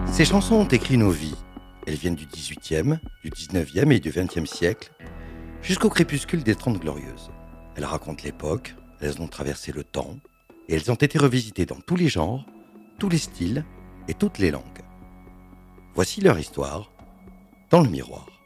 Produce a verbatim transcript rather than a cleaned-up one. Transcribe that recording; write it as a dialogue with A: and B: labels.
A: Ces chansons ont écrit nos vies. Elles viennent du dix-huitième, du dix-neuvième et du vingtième siècle, jusqu'au crépuscule des Trente Glorieuses. Elles racontent l'époque, elles ont traversé le temps, et elles ont été revisitées dans tous les genres, tous les styles et toutes les langues. Voici leur histoire dans le miroir.